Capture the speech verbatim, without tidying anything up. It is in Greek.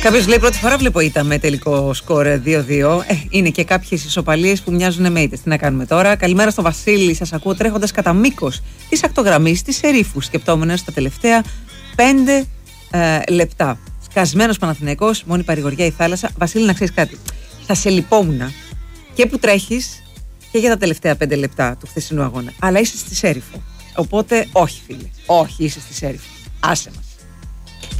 Κάποιος λέει πρώτη φορά βλέπω ήττα με τελικό σκορ δύο δύο. Ε, είναι και κάποιες ισοπαλίες που μοιάζουν με ήττες. Τι να κάνουμε τώρα. Καλημέρα στο Βασίλη. Σας ακούω τρέχοντας κατά μήκος της ακτογραμμής της Ερήφου. Σκεπτόμενος στα τελευταία πέντε ε, λεπτά. Σκασμένος Παναθηναϊκός, μόνη παρηγοριά η θάλασσα. Βασίλη, να ξέρεις κάτι. Θα σε λυπόμουν και που τρέχεις και για τα τελευταία πέντε λεπτά του χθεσινού αγώνα. Αλλά είσαι στη Σέριφο. Οπότε όχι, φίλε. Όχι, είσαι στη Σέριφο. Άσε μας.